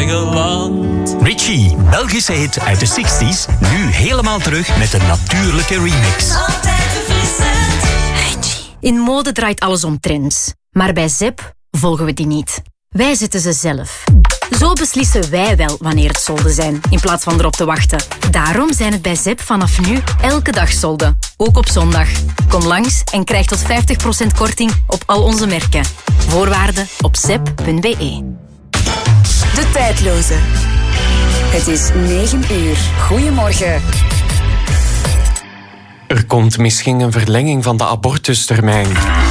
Engeland. Richie, Belgische hit uit de 60s, nu helemaal terug met een natuurlijke remix. Altijd verfrissend. Richie. In mode draait alles om trends. Maar bij Zep volgen we die niet. Wij zetten ze zelf. Zo beslissen wij wel wanneer het solden zijn, in plaats van erop te wachten. Daarom zijn het bij Zep vanaf nu elke dag solden. Ook op zondag. Kom langs en krijg tot 50% korting op al onze merken. Voorwaarden op zep.be. De Tijdloze. Het is 9 uur. Goedemorgen. Er komt misschien een verlenging van de abortustermijn.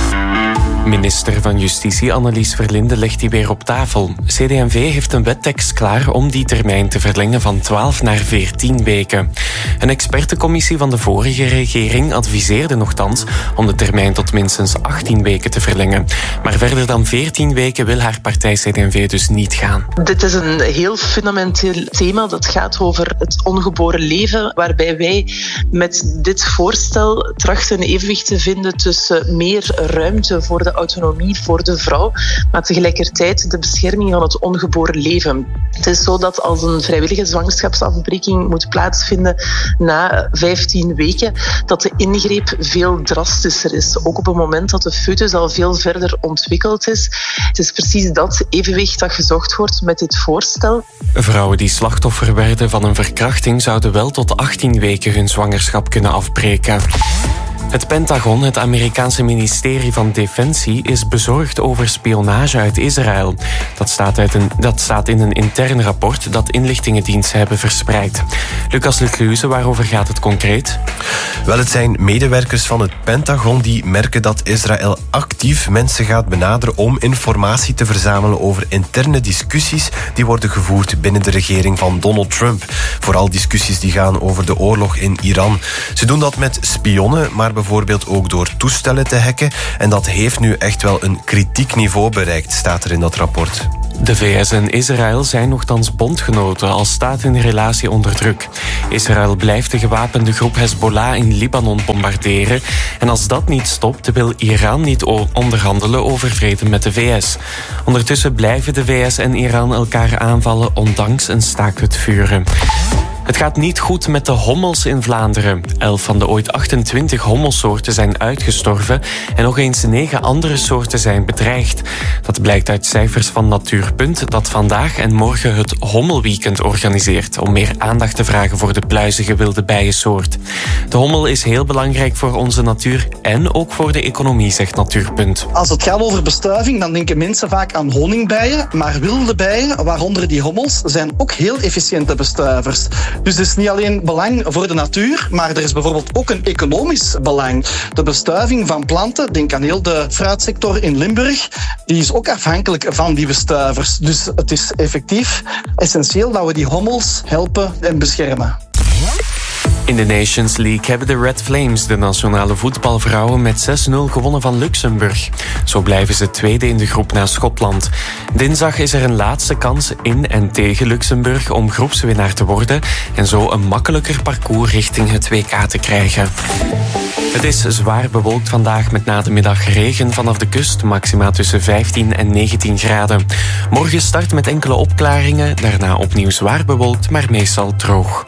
Minister van Justitie Annelies Verlinde legt die weer op tafel. CD&V heeft een wettekst klaar om die termijn te verlengen van 12 naar 14 weken. Een expertencommissie van de vorige regering adviseerde nochtans om de termijn tot minstens 18 weken te verlengen. Maar verder dan 14 weken wil haar partij CD&V dus niet gaan. Dit is een heel fundamenteel thema. Dat gaat over het ongeboren leven, waarbij wij met dit voorstel trachten een evenwicht te vinden tussen meer ruimte voor de autonomie voor de vrouw, maar tegelijkertijd de bescherming van het ongeboren leven. Het is zo dat als een vrijwillige zwangerschapsafbreking moet plaatsvinden na 15 weken, dat de ingreep veel drastischer is. Ook op het moment dat de foetus al veel verder ontwikkeld is. Het is precies dat evenwicht dat gezocht wordt met dit voorstel. Vrouwen die slachtoffer werden van een verkrachting zouden wel tot 18 weken hun zwangerschap kunnen afbreken. Het Pentagon, het Amerikaanse ministerie van Defensie, is bezorgd over spionage uit Israël. Dat staat in een intern rapport dat inlichtingendiensten hebben verspreid. Lucas Lecluze, waarover gaat het concreet? Wel, het zijn medewerkers van het Pentagon die merken dat Israël actief mensen gaat benaderen om informatie te verzamelen over interne discussies die worden gevoerd binnen de regering van Donald Trump. Vooral discussies die gaan over de oorlog in Iran. Ze doen dat met spionnen, maar bijvoorbeeld ook door toestellen te hacken. En dat heeft nu echt wel een kritiek niveau bereikt, staat er in dat rapport. De VS en Israël zijn nochtans bondgenoten, al staat hun relatie onder druk. Israël blijft de gewapende groep Hezbollah in Libanon bombarderen. En als dat niet stopt, wil Iran niet onderhandelen over vrede met de VS. Ondertussen blijven de VS en Iran elkaar aanvallen, ondanks een staakt het vuren. Het gaat niet goed met de hommels in Vlaanderen. 11 van de ooit 28 hommelsoorten zijn uitgestorven en nog eens 9 andere soorten zijn bedreigd. Dat blijkt uit cijfers van Natuurpunt, dat vandaag en morgen het Hommelweekend organiseert om meer aandacht te vragen voor de pluizige wilde bijensoort. De hommel is heel belangrijk voor onze natuur en ook voor de economie, zegt Natuurpunt. Als het gaat over bestuiving, dan denken mensen vaak aan honingbijen, maar wilde bijen, waaronder die hommels, zijn ook heel efficiënte bestuivers. Dus het is niet alleen belang voor de natuur, maar er is bijvoorbeeld ook een economisch belang. De bestuiving van planten, denk aan heel de fruitsector in Limburg, die is ook afhankelijk van die bestuivers. Dus het is effectief essentieel dat we die hommels helpen en beschermen. In de Nations League hebben de Red Flames de nationale voetbalvrouwen met 6-0 gewonnen van Luxemburg. Zo blijven ze tweede in de groep na Schotland. Dinsdag is er een laatste kans in en tegen Luxemburg om groepswinnaar te worden en zo een makkelijker parcours richting het WK te krijgen. Het is zwaar bewolkt vandaag met na de middag regen vanaf de kust, maxima tussen 15 en 19 graden. Morgen start met enkele opklaringen, daarna opnieuw zwaar bewolkt, maar meestal droog.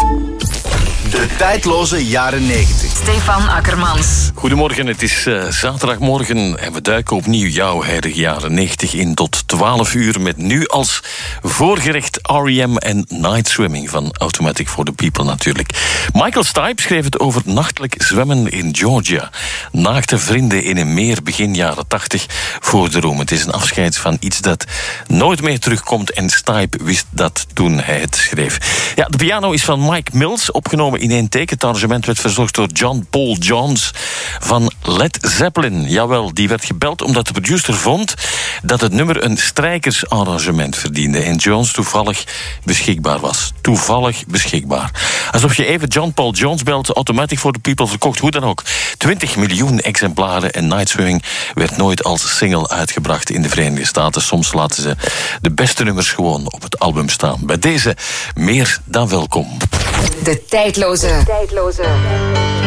De tijdloze jaren 90. Stefan Akkermans. Goedemorgen, het is zaterdagmorgen en we duiken opnieuw jouw heilige jaren 90 in tot 12 uur met nu als voorgerecht R.E.M. en Night Swimming van Automatic for the People natuurlijk. Michael Stipe schreef het over nachtelijk zwemmen in Georgia. Naakte vrienden in een meer begin jaren 80 voor de roem. Het is een afscheid van iets dat nooit meer terugkomt en Stipe wist dat toen hij het schreef. Ja, de piano is van Mike Mills, opgenomen in één teken. Het arrangement werd verzorgd door John Paul Jones van Led Zeppelin. Jawel, die werd gebeld omdat de producer vond dat het nummer een strijkersarrangement verdiende en Jones toevallig beschikbaar was. Toevallig beschikbaar. Alsof je even John Paul Jones belt, Automatic for the People verkocht, hoe dan ook. 20 miljoen exemplaren en Night Swimming werd nooit als single uitgebracht in de Verenigde Staten. Soms laten ze de beste nummers gewoon op het album staan. Bij deze meer dan welkom. De tijdloze.